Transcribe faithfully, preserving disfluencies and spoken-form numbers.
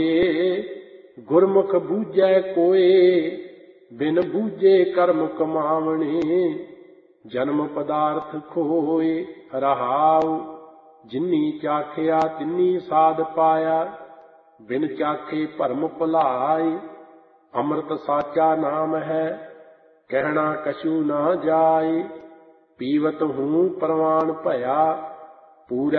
ਗੁਰਮੁਖ ਬੂਝੈ ਕੋਏ, ਬਿਨ ਬੂਝੇ ਕਰਮ ਕਮਾਵਣੇ। ਜਨਮ ਪਦਾਰਥ ਖੋਏ ਰਹਾਉ, ਜਿਨੀ ਚਾਖਿਆ ਤਿਨੀ ਸਾਧ ਪਾਇਆ। ਬਿਨ ਚਾਖੇ ਭਰਮ ਭੁਲਾਏ, ਅੰਮ੍ਰਿਤ ਸਾਚਾ ਨਾਮ ਹੈ, ਕਹਿਣਾ ਕਛੂ ਨਾ ਜਾਏ। ਪੀਵਤ ਹੂੰ ਪ੍ਰਵਾਨ ਭਇਆ, ਪੂਰਾ